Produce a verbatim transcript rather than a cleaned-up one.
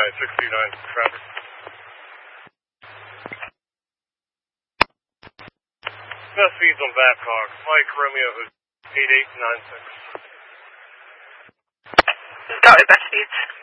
nine, six two nine, traffic. Best speeds on Babcock, Mike Romeo, eight eight nine six. Got it, best speeds.